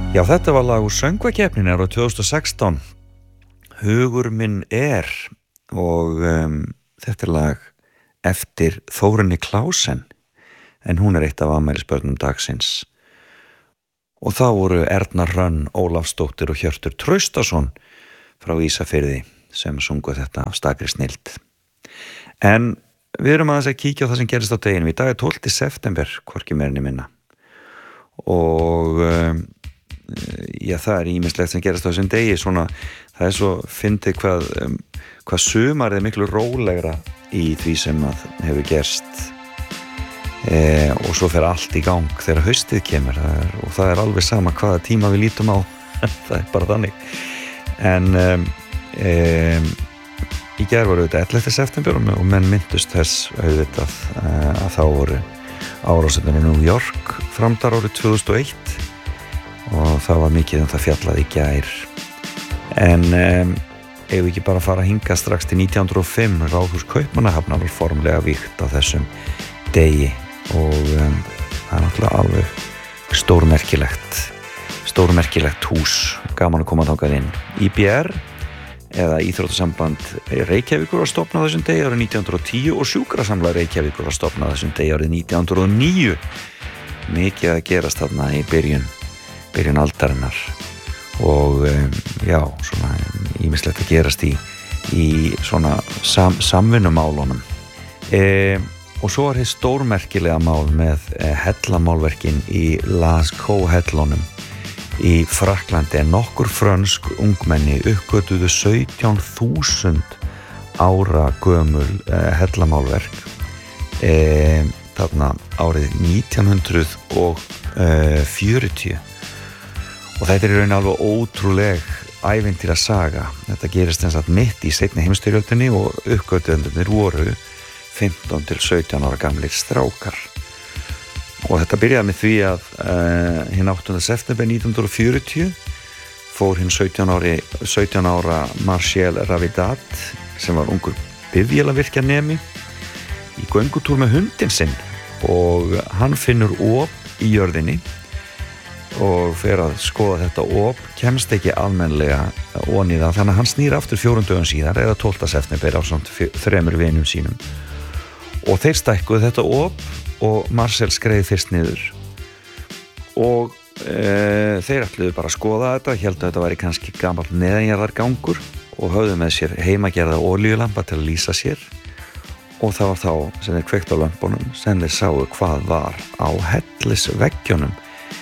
Já, þetta var lag úr söngvakeppninni árið 2016. Hugur minn og þetta er lag eftir Þórunni Klausen, en hún er eitt af afmælisbörnum dagsins. Og þá voru Erna Hrönn Ólafsdóttir og Hjörtur Traustason frá Ísafirði sem sungu þetta af stakri snilld. En við erum aðeins að kíkja á það sem gerist á deginum. Í dag er 12. september, hvorki meira né minna. Og já, það er ýmislegt sem gerist á þessum degi. Svona, það er svo fyndið hvað sumar er miklu rólegra í því sem að hefur gerst. Og svo fer allt í gang þegar haustið kemur. Það er alveg sama hvaða tíma við lítum á. Það er bara þannig. En í gær voru auðvitað 11. september og menn myndust þess auðvitað að þá voru árásirnar í New York framdar árið 2001 og það var mikið það fjallað í gær. En ef við ekki bara fara að hinga strax til 1905, Ráðhús Kaupmannahafnar var formlega vígt á þessum degi og það er náttúrulega alveg stórmerkilegt hús, gaman að koma þangað inn. IBR eða Íþróttasamband Reykjavíkur var stofnað þessum degi árið 1910 og Sjúkrasamlag Reykjavíkur var stofnað þessum degi árið 1909. Mikið að gerast þarna í byrjun aldarinnar og já, svona ýmislegt að gerast í svona samvinnumálunum. Og svo er hér stórmerkilega mál með hellamálverkin í Lascaux-hellunum í Frakklandi, en nokkur frönsk ungmenni uppgötuðu 17.000 ára gömul hellamálverk þarna árið 1940 og þetta er í raun alveg ótrúleg ævintýra saga. Þetta gerist eins og mitt í seinni heimsstyrjöldinni og uppgötvendurnir voru 15 til 17 ára gamlir strákar. Og þetta byrjaði með því að hinn 8. september 1940 fór hinn 17 ára Marcel Ravidat, sem var ungur bifvélavirkjanemi, í göngutúr með hundinn sinn og hann finnur op í jörðinni og fer að skoða þetta op, kemst ekki almennilega ofan í það, þannig að hann snýr aftur 4 dögum síðar eða 12. september á samt 3 vinum sínum og þeir stækkuðu þetta op og Marcel skreið fyrst niður og þeir ætluðu bara að skoða þetta, héldu að þetta væri kannski gamall neðanjarðargangur og höfðu með sér heimagerða olíulampa til að lýsa sér og það var þá sem þeir kveiktu á lömpunum sem þeir sáu hvað var á hellisveggjunum.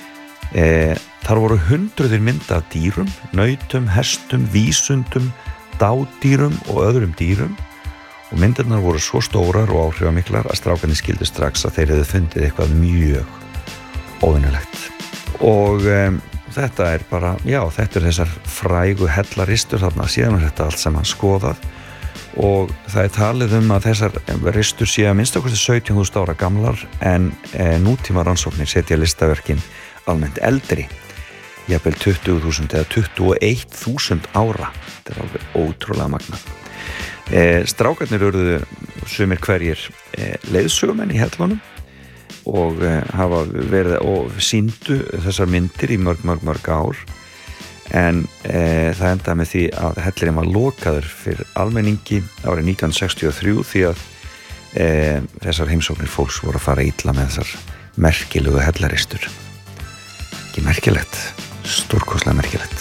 Þar voru hundruðir mynda af dýrum, nautum, hestum, vísundum, dádýrum og öðrum dýrum og myndirnar voru svo stórar og áhrifamiklar að strákarnir skildu strax að þeir hefðu fundið eitthvað mjög óvinnulegt. Og þetta er bara, já, þetta er þessar frægu hellaristur þarna, síðan er þetta allt saman skoðað og það er talið að þessar ristur séu að minnst okkur 17.000 ára gamlar en nútíma rannsóknir setja listaverkin almennt eldri, jafnvel 20.000 eða 21.000 ára. Þetta er alveg ótrúlega magnað. Strákarnir urðu sumir hverjir leiðsögumenn í hellunum og hafa verið og sýndu þessar myndir í mörg ár en það endaði með því að hellirinn var lokaður fyrir almenningi árið 1963 því að þessar heimsóknir fólks voru að fara illa með þessar merkilegu hellaristur. Ekki merkilegt, stórkostlega merkilegt.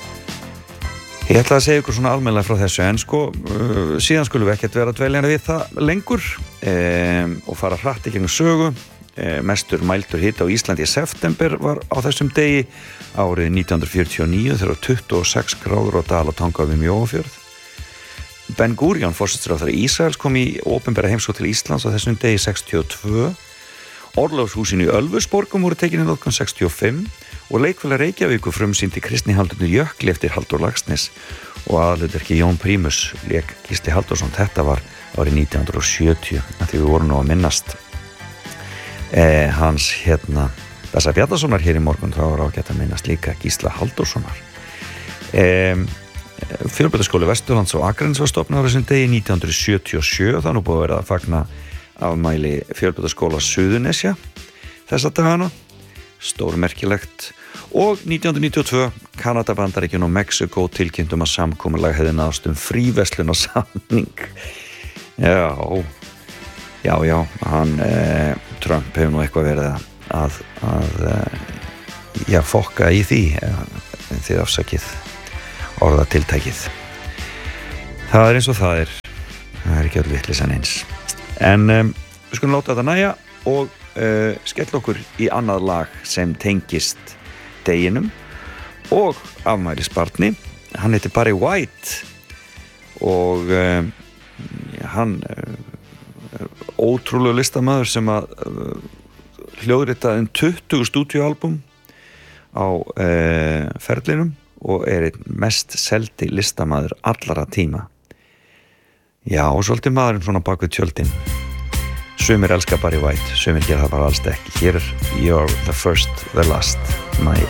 Ég ætla að segja ykkur svona almennilega frá þessu en síðan skulum við ekkert vera dveljandi við það lengur og fara hratt í gegnum sögu. Mestur mældur hiti á Íslandi í september var á þessum degi árið 1949 þegar 26 gráður á Dalatanga við Mjóafjörð. Ben Gurion, forsætisráðherra Ísraels, kom í opinbera heimsókn til Íslands á þessum degi 62. Orlofshúsin í Ölfusborgum voru tekin í notkun 65 og leikfélag Reykjavíkur frumsýndi Kristni Halldórsdóttur Jökli eftir Halldór Laxness og aðalhlutverki Jón Prímus lék Gísli Halldórsson. Þetta var árið 1970 að því við vorum nú að minnast hans Bessa Bjarnasonar hér í morgun, þá var ágætt að minnast líka Gísla Halldórssonar. Fjölbrautaskóli Vesturlands og Akraness var stofnaður þessum degi 1977, það nú búið að vera að fagna afmæli Fjölbrautaskóla Suðurnesja þessa dagana, stórmerkilegt Og 1992 Kanada, Bandaríkin og Mexiko tilkynntum að samkomulag hefði náðst fríverslunarsamning. Já, hann Trump hefur nú eitthvað verið að fokka í því þið afsakið orðatiltækið. Það eins og það er ekki öll vitleysan eins. En við skulum láta þetta nægja og skella okkur í annað lag sem tengist deginum og afmælisbarni. Hann heitir Barry White og hann ótrúlega listamaður sem að hljóðritaði 20 stúdíóalbum á ferlinum og einn mest seldi listamaður allara tíma. Já, og svolítið maðurinn svona bak við tjöldin. Sumir elska Barry White, sumir gera það bara alls ekki. Hér You're the First, the Last, my